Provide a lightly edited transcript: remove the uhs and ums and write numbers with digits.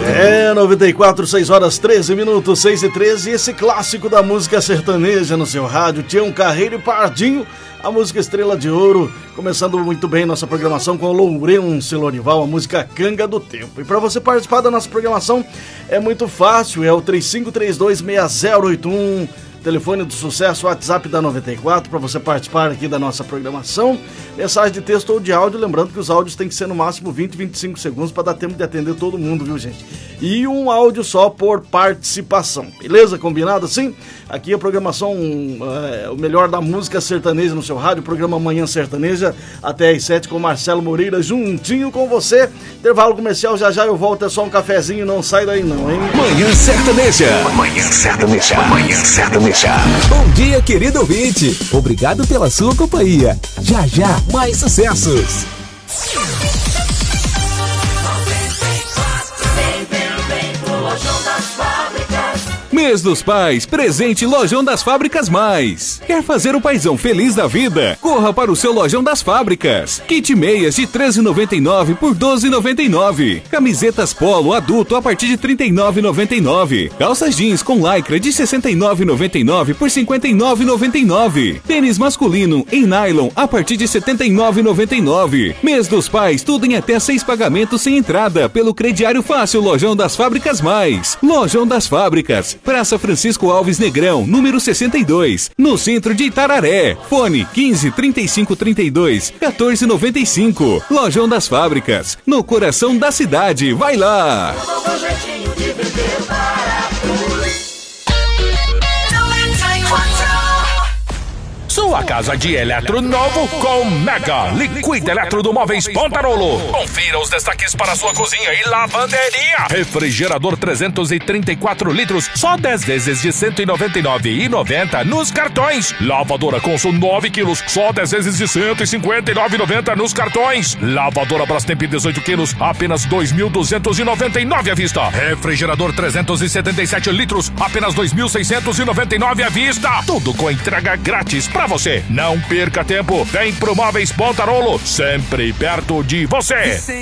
94, 6 horas 13 minutos, 6 e 13. Esse clássico da música sertaneja no seu rádio, Tião Carreiro e Pardinho, a música Estrela de Ouro. Começando muito bem nossa programação com o Lourenço Lorival, a música Canga do Tempo. E para você participar da nossa programação é muito fácil, é o 35326081, telefone do sucesso, WhatsApp da 94, para você participar aqui da nossa programação. Mensagem de texto ou de áudio, lembrando que os áudios tem que ser no máximo 20, 25 segundos para dar tempo de atender todo mundo, viu, gente? E um áudio só por participação, beleza? Combinado assim? Aqui a programação, o melhor da música sertaneja no seu rádio, programa Manhã Sertaneja, até às 7 com Marcelo Moreira, juntinho com você. Intervalo comercial, já já eu volto, é só um cafezinho, não sai daí não, hein? Manhã Sertaneja. Manhã Sertaneja. Manhã Sertaneja. Bom dia, querido ouvinte. Obrigado pela sua companhia. Já já, mais sucessos. Mês dos Pais, presente Lojão das Fábricas Mais. Quer fazer o paizão feliz da vida? Corra para o seu Lojão das Fábricas. Kit meias de R$ 13,99 por R$ 12,99. Camisetas polo adulto a partir de R$ 39,99. Calças jeans com lycra de R$ 69,99 por R$ 59,99. Tênis masculino em nylon a partir de R$ 79,99. Mês dos Pais, tudo em até 6 pagamentos sem entrada pelo crediário fácil Lojão das Fábricas Mais. Lojão das Fábricas, Praça Francisco Alves Negrão, número 62, no centro de Itararé. Fone 15 35 32 14 95. Lojão das Fábricas, no coração da cidade. Vai lá! Sua casa de eletro novo com Mega Liquida Eletrodomóveis Pontarolo. Confira os destaques para sua cozinha e lavanderia. Refrigerador 334 litros, só 10 vezes de R$ 199,90 nos cartões. Lavadora Consul 9 quilos, só 10 vezes de R$ 159,90 nos cartões. Lavadora Brastemp 18 quilos, apenas R$ 2.299 à vista. Refrigerador 377 litros, apenas R$ 2.699 à vista. Tudo com entrega grátis pra você. Não perca tempo, vem pro Móveis Pontarolo, sempre perto de você.